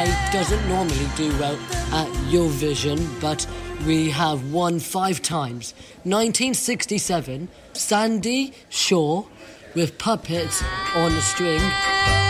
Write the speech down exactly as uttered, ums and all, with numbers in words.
K doesn't normally do well at Eurovision, but we have won five times. nineteen sixty-seven, Sandy Shaw with Puppets on a String.